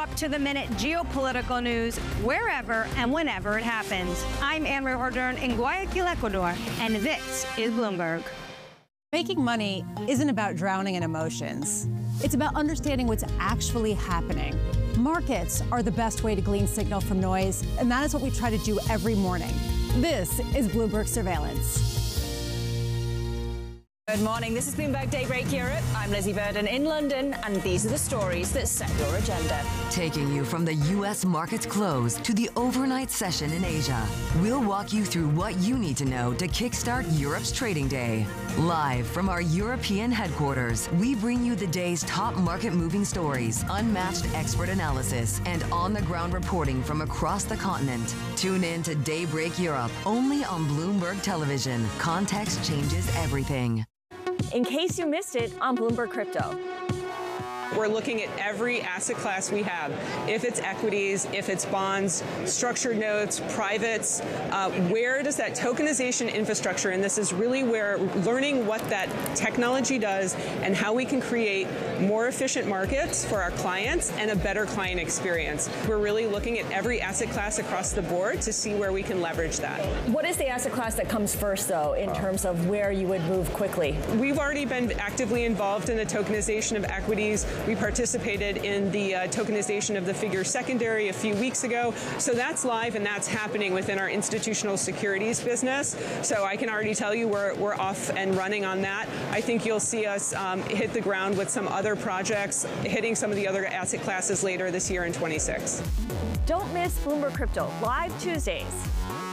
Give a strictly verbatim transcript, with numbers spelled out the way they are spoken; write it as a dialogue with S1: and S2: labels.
S1: up-to-the-minute geopolitical news wherever and whenever it happens. I'm Anne-Marie Hordern in Guayaquil, Ecuador, and this is Bloomberg.
S2: Making money isn't about drowning in emotions. It's about understanding what's actually happening. Markets are the best way to glean signal from noise, and that is what we try to do every morning. This is Bloomberg Surveillance.
S3: Good morning. This is Bloomberg Daybreak Europe. I'm Lizzie Burden in London, and these are the stories that set your agenda.
S4: Taking you from the U S market's close to the overnight session in Asia, we'll walk you through what you need to know to kickstart Europe's trading day. Live from our European headquarters, we bring you the day's top market-moving stories, unmatched expert analysis, and on-the-ground reporting from across the continent. Tune in to Daybreak Europe, only on Bloomberg Television. Context changes everything.
S3: In case you missed it on Bloomberg Crypto.
S5: We're looking at every asset class we have. If it's equities, if it's bonds, structured notes, privates, uh, where does that tokenization infrastructure, and this is really where learning what that technology does and how we can create more efficient markets for our clients and a better client experience. We're really looking at every asset class across the board to see where we can leverage that.
S3: What is the asset class that comes first, though, in terms of where you would move quickly?
S5: We've already been actively involved in the tokenization of equities. We participated in the uh, tokenization of the Figure secondary a few weeks ago. So that's live and that's happening within our institutional securities business. So I can already tell you we're, we're off and running on that. I think you'll see us um, hit the ground with some other projects, hitting some of the other asset classes later this year in twenty-six.
S3: Don't miss Bloomberg Crypto, live Tuesdays.